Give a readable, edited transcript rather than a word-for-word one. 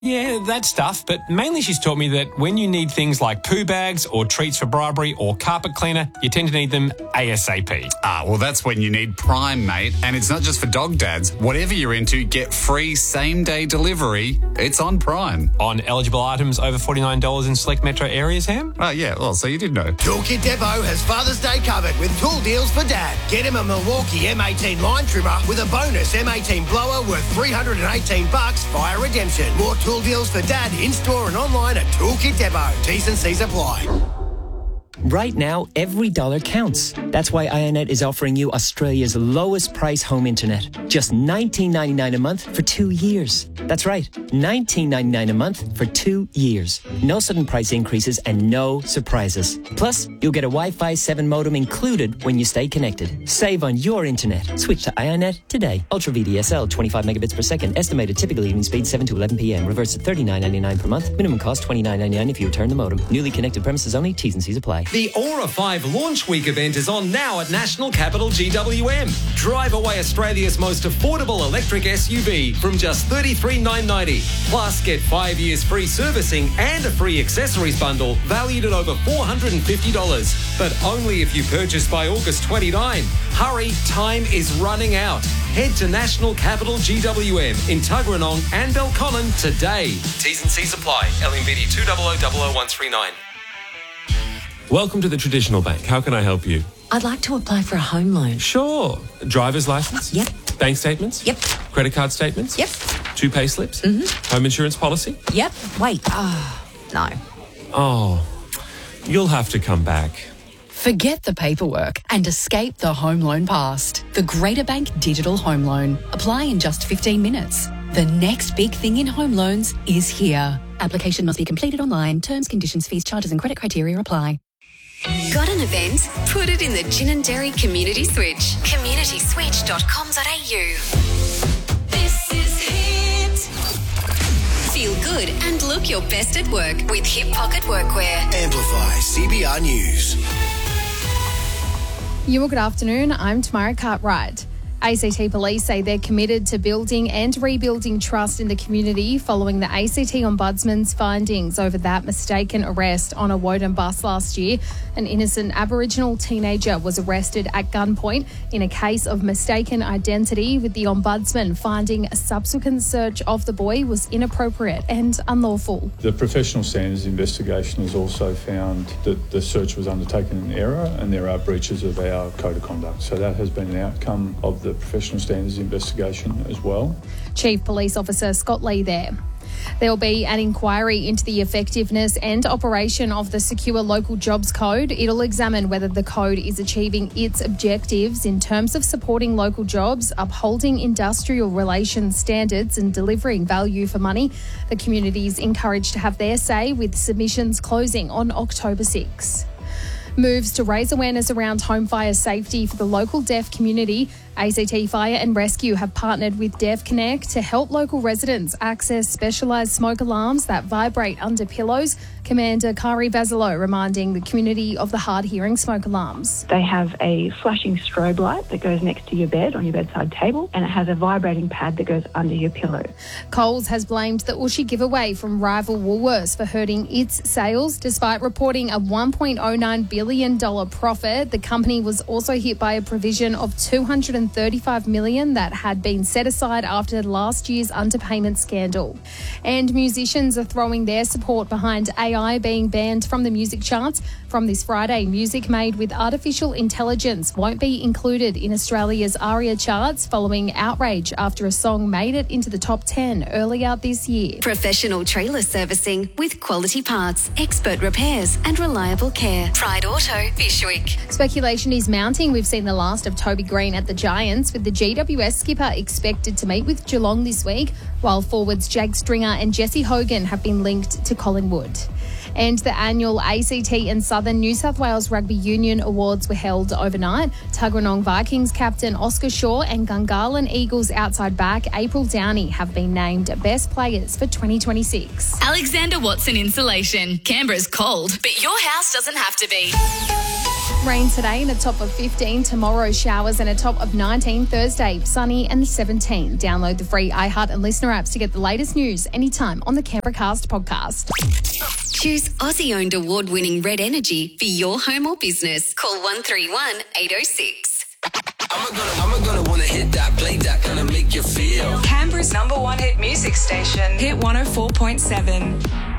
Yeah, that stuff, but mainly she's taught me that when you need things like poo bags or treats for bribery or carpet cleaner, you tend to need them ASAP. Well, that's when you need Prime, mate. And it's not just for dog dads. Whatever you're into, get free same-day delivery. It's on Prime. On eligible items over $49 in select metro areas, Ham? Oh, yeah, well, so you did know. Toolkit Depot has Father's Day covered with tool deals for Dad. Get him a Milwaukee M18 line trimmer with a bonus M18 blower worth $318 via redemption. More tool deals for Dad in-store and online at Toolkit Depot. T's and C's apply. Right now, every dollar counts. That's why IONET is offering you Australia's lowest price home internet. Just $19.99 a month for 2 years. That's right, $19.99 a month for 2 years. No sudden price increases and no surprises. Plus, you'll get a Wi-Fi 7 modem included when you stay connected. Save on your internet. Switch to IONET today. Ultra VDSL, 25 megabits per second. Estimated typical evening speed 7 to 11 p.m. Reverse at $39.99 per month. Minimum cost $29.99 if you return the modem. Newly connected premises only. T's and C's apply. The Aura 5 Launch Week event is on now at National Capital GWM. Drive away Australia's most affordable electric SUV from just $33,990. Plus, get 5 years free servicing and a free accessories bundle valued at over $450. But only if you purchase by August 29. Hurry, time is running out. Head to National Capital GWM in Tuggeranong and Belconnen today. T's and C's apply. LMBD 2000139. Welcome to the Traditional Bank. How can I help you? I'd like to apply for a home loan. Sure. Driver's license? Yep. Bank statements? Yep. Credit card statements? Yep. 2 pay slips? Mm-hmm. Home insurance policy? Yep. Wait. No. Oh, you'll have to come back. Forget the paperwork and escape the home loan past. The Greater Bank Digital Home Loan. Apply in just 15 minutes. The next big thing in home loans is here. Application must be completed online. Terms, conditions, fees, charges and credit criteria apply. Got an event? Put it in the Ginninderry Community Switch. communityswitch.com.au. This is Hit. Feel good and look your best at work with Hip Pocket Workwear. Amplify CBR News. Good afternoon. I'm Tamara Cartwright. ACT Police say they're committed to building and rebuilding trust in the community following the ACT Ombudsman's findings over that mistaken arrest on a Woden bus last year. An innocent Aboriginal teenager was arrested at gunpoint in a case of mistaken identity, with the Ombudsman finding a subsequent search of the boy was inappropriate and unlawful. The professional standards investigation has also found that the search was undertaken in error and there are breaches of our code of conduct. So that has been an outcome of the professional standards investigation as well. Chief Police Officer Scott Lee there. There will be an inquiry into the effectiveness and operation of the Secure Local Jobs Code. It'll examine whether the code is achieving its objectives in terms of supporting local jobs, upholding industrial relations standards and delivering value for money. The community is encouraged to have their say, with submissions closing on October 6. Moves to raise awareness around home fire safety for the local deaf community. ACT Fire and Rescue have partnered with Deaf Connect to help local residents access specialised smoke alarms that vibrate under pillows. Commander Kari Vasilo reminding the community of the hard-hearing smoke alarms. They have a flashing strobe light that goes next to your bed on your bedside table, and it has a vibrating pad that goes under your pillow. Coles has blamed the Ooshie giveaway from rival Woolworths for hurting its sales. Despite reporting a $1.09 billion profit, the company was also hit by a provision of $235 million that had been set aside after last year's underpayment scandal. And musicians are throwing their support behind AI being banned from the music charts. From this Friday, music made with artificial intelligence won't be included in Australia's ARIA charts following outrage after a song made it into the top 10 earlier this year. Professional trailer servicing with quality parts, expert repairs and reliable care. Pride Auto, Bishwick. Speculation is mounting. We've seen the last of Toby Green at the Giants, with the GWS skipper expected to meet with Geelong this week, while forwards Jake Stringer and Jesse Hogan have been linked to Collingwood. And the annual ACT and Southern New South Wales Rugby Union Awards were held overnight. Tuggeranong Vikings captain Oscar Shaw and Gungahlin Eagles outside back April Downey have been named best players for 2026. Alexander Watson Insulation. Canberra's cold, but your house doesn't have to be. Rain today and a top of 15. Tomorrow, showers and a top of 19. Thursday, sunny and 17. Download the free iHeart and Listener apps to get the latest news anytime on the Canberra Cast podcast. Choose Aussie-owned award-winning Red Energy for your home or business. Call 131 806. I'm gonna wanna hit that, play that, gonna make you feel. Canberra's #1 hit music station, Hit 104.7.